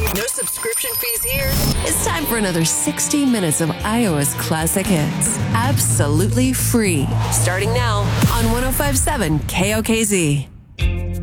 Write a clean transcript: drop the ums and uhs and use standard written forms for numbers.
No subscription fees here. It's time for another 60 minutes of Iowa's classic hits. Absolutely free. Starting now on 105.7 KOKZ.